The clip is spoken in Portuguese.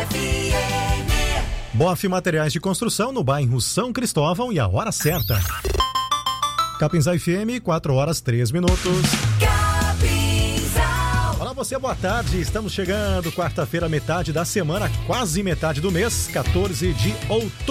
Boff Materiais de Construção no bairro São Cristóvão e a hora certa. Capinzal FM, 4h03. Olá você, boa tarde. Estamos chegando, quarta-feira, metade da semana, quase metade do mês, 14 de outubro.